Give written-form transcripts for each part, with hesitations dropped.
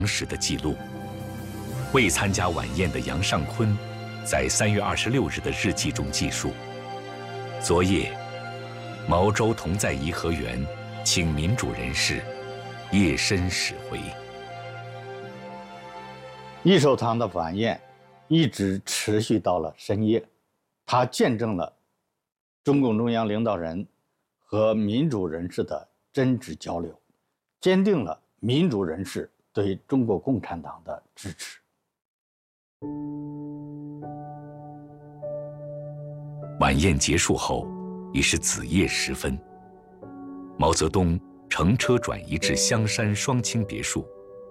时的记录。未参加晚宴的杨尚昆，在3月26日的日记中记述：昨夜，毛周同在颐和园，请民主人士夜深时回。 益寿堂的晚宴一直持续到了深夜，它见证了中共中央领导人和民主人士的真挚交流，坚定了民主人士对中国共产党的支持。 晚宴结束后，已是子夜时分。毛泽东乘车转移至香山双清别墅。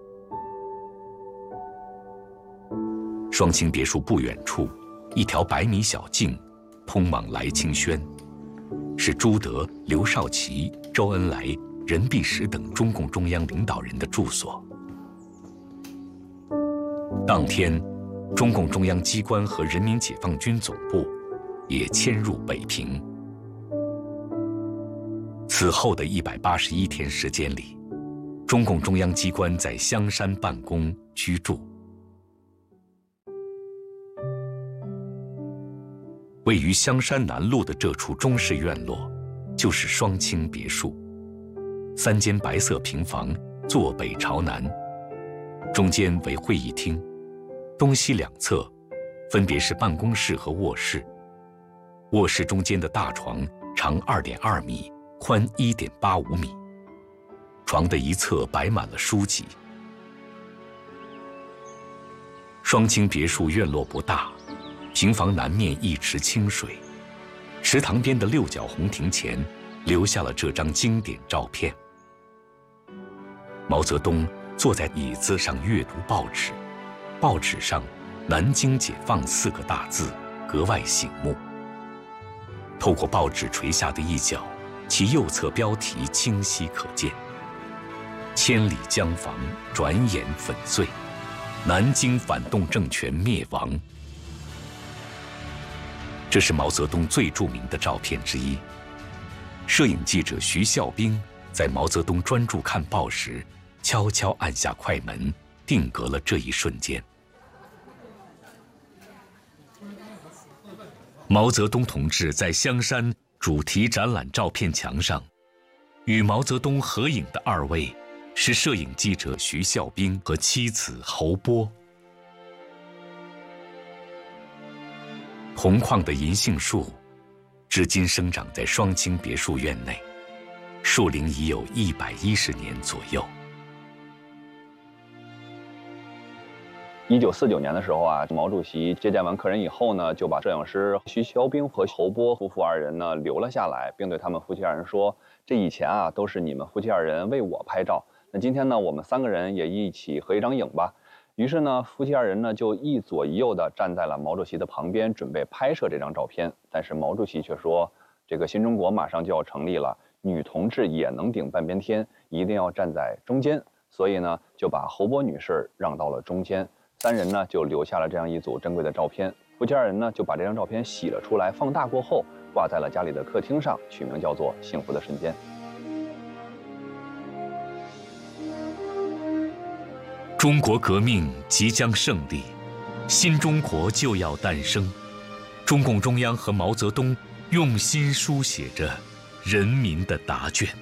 双清别墅不远处，一条100米小径通往来清轩，是朱德、刘少奇、周恩来、任弼时等中共中央领导人的住所。当天，中共中央机关和人民解放军总部也迁入北平。此后的181天时间里，中共中央机关在香山办公居住。位于香山南路的这处中式院落，就是双清别墅。3间白色平房，坐北朝南，中间为会议厅，东西两侧分别是办公室和卧室。卧室中间的大床长2.2米，宽1.85米，床的一侧摆满了书籍。双清别墅院落不大，平房南面一池清水，池塘边的6角红亭前留下了这张经典照片。毛泽东坐在椅子上阅读报纸，报纸上“南京解放”4个大字格外醒目。透过报纸垂下的一角，其右侧标题清晰可见：千里江防，转眼粉碎，南京反动政权灭亡。这是毛泽东最著名的照片之一。摄影记者徐孝兵在毛泽东专注看报时，悄悄按下快门，定格了这一瞬间。毛泽东同志在香山主题展览照片墙上，与毛泽东合影的2位是摄影记者徐孝兵和妻子侯波。红框的银杏树，至今生长在双清别墅院内，树龄已有110年左右。 1949年的时候啊，毛主席接见完客人以后呢，就把摄影师徐孝兵和侯波夫妇2人呢留了下来，并对他们夫妻2人说：“这以前啊都是你们夫妻2人为我拍照，那今天呢我们3个人也一起合一张影吧。”于是呢，夫妻2人呢就一左一右的站在了毛主席的旁边，准备拍摄这张照片。但是毛主席却说：“这个新中国马上就要成立了，女同志也能顶半边天，一定要站在中间。”所以呢，就把侯波女士让到了中间。3人呢就留下了这样一组珍贵的照片。夫妻2人呢就把这张照片洗了出来，放大过后挂在了家里的客厅上，取名叫做《幸福的瞬间》。 中国革命即将胜利，新中国就要诞生。中共中央和毛泽东用心书写着人民的答卷。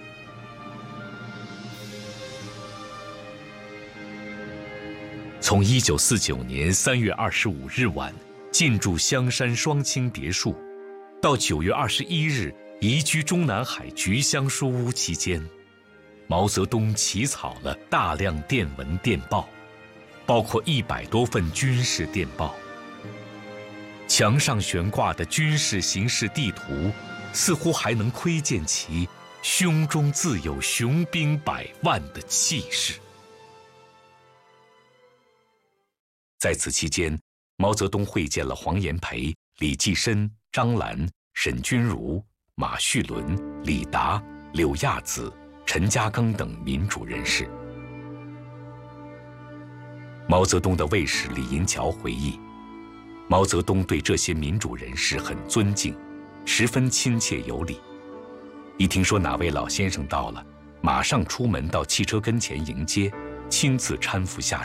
从1949年3月25日晚进驻香山双清别墅，到9月21日移居中南海菊香书屋期间，毛泽东起草了大量电文电报，包括100多份军事电报。墙上悬挂的军事形势地图，似乎还能窥见其胸中自有雄兵100万的气势。在此期间，毛泽东会见了黄炎培、李济深、张澜、沈钧儒、马叙伦、李达、柳亚子、陈嘉庚等民主人士。毛泽东的卫士李银桥回忆，毛泽东对这些民主人士很尊敬，十分亲切有礼。一听说哪位老先生到了，马上出门到汽车跟前迎接，亲自搀扶下